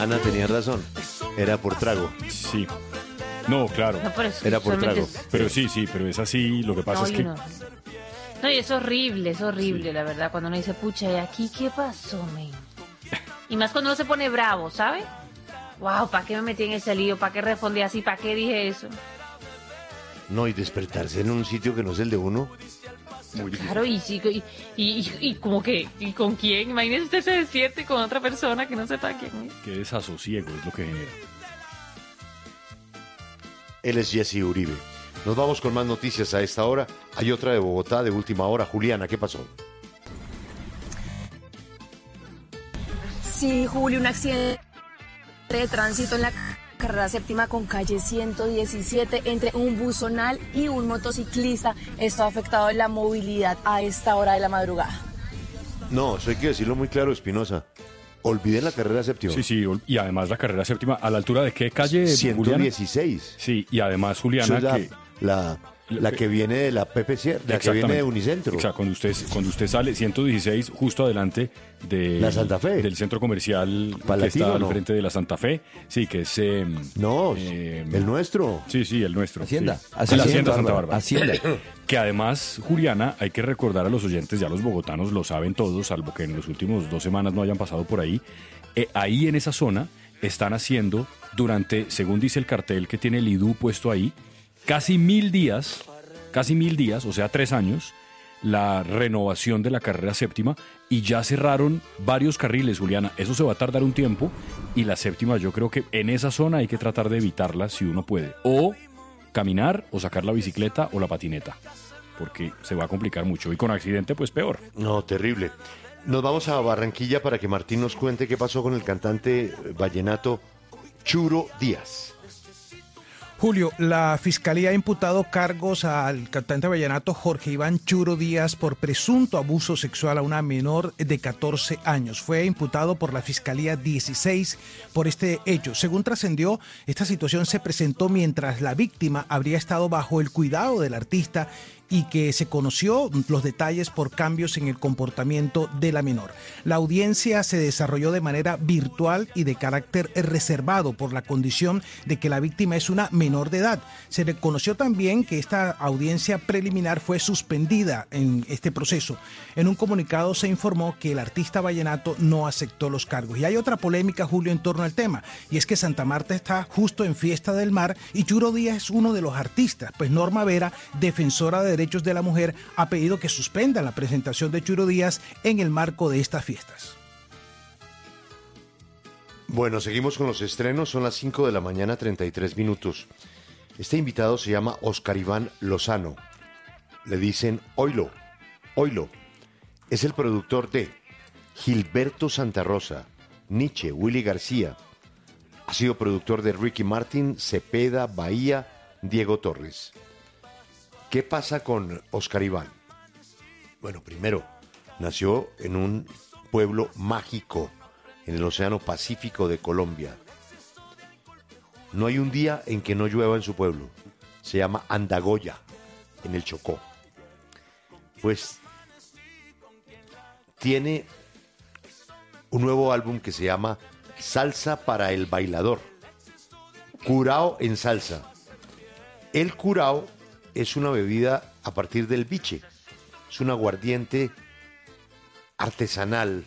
Ana tenía razón. Era por trago. Sí. No, claro. No, pero es Era por solamente trago. Pero sí, pero es así. Lo que pasa No, es y que... no. No, y es horrible, la verdad, cuando uno dice, pucha, ¿y aquí qué pasó, men? Y más cuando uno se pone bravo, ¿sabe? Wow, ¿para qué me metí en ese lío? ¿Para qué respondí así? ¿Para qué dije eso? No, y despertarse en un sitio que no es el de uno. Muy difícil. Claro, y sí, y como que, ¿y con quién? Imagínese usted se despierte con otra persona que no sepa quién es. Qué desasosiego es lo que genera. Él es Jesse Uribe. Nos vamos con más noticias a esta hora. Hay otra de Bogotá de última hora. Juliana, ¿qué pasó? Sí, Julio, un accidente de tránsito en la carrera séptima con calle 117 entre un buzonal y un motociclista. Esto ha afectado la movilidad a esta hora de la madrugada. No, eso hay que decirlo muy claro, Espinosa. Olviden la carrera séptima. Sí, y además la carrera séptima, ¿a la altura de qué calle, Juliana? 116. Sí, y además, Eso Juliana, es que... la que viene de la PPC, la que viene de Unicentro. Exacto, cuando usted sale, 116, justo adelante de La Santa Fe. del centro comercial que Palatino, está al ¿no? frente de la Santa Fe. Sí, que es... No, el nuestro. Sí, el nuestro. Hacienda. Sí. Hacienda, La Hacienda Santa Bárbara. Bárbara. Hacienda. Que además, Juliana, hay que recordar a los oyentes, ya los bogotanos lo saben todos, salvo que en los últimos 2 semanas no hayan pasado por ahí. Ahí en esa zona están haciendo durante, según dice el cartel que tiene el IDU puesto ahí, casi 1000 días, o sea, 3 años, la renovación de la carrera séptima y ya cerraron varios carriles, Juliana. Eso se va a tardar un tiempo y la séptima yo creo que en esa zona hay que tratar de evitarla si uno puede. O caminar o sacar la bicicleta o la patineta, porque se va a complicar mucho y con accidente pues peor. No, terrible. Nos vamos a Barranquilla para que Martín nos cuente qué pasó con el cantante vallenato Churo Díaz. Julio, la Fiscalía ha imputado cargos al cantante vallenato Jorge Iván Churo Díaz por presunto abuso sexual a una menor de 14 años. Fue imputado por la Fiscalía 16 por este hecho. Según trascendió, esta situación se presentó mientras la víctima habría estado bajo el cuidado del artista y que se conoció los detalles por cambios en el comportamiento de la menor. La audiencia se desarrolló de manera virtual y de carácter reservado por la condición de que la víctima es una menor de edad. Se reconoció también que esta audiencia preliminar fue suspendida en este proceso. En un comunicado se informó que el artista vallenato no aceptó los cargos. Y hay otra polémica, Julio, en torno al tema, y es que Santa Marta está justo en Fiesta del Mar y Churo Díaz es uno de los artistas, pues Norma Vera, defensora de derechos de la mujer, ha pedido que suspendan la presentación de Churo Díaz en el marco de estas fiestas. Bueno, seguimos con los estrenos, son las 5 de la mañana, 33 minutos. Este invitado se llama Oscar Iván Lozano. Le dicen Oilo. Es el productor de Gilberto Santa Rosa, Nietzsche, Willy García. Ha sido productor de Ricky Martin, Cepeda, Bahía, Diego Torres. ¿Qué pasa con Oscar Iván? Bueno, primero, nació en un pueblo mágico en el Océano Pacífico de Colombia. No hay un día en que no llueva en su pueblo. Se llama Andagoya, en el Chocó. Pues tiene un nuevo álbum que se llama Salsa para el Bailador. Curao en salsa. El curao es una bebida a partir del biche. Es un aguardiente artesanal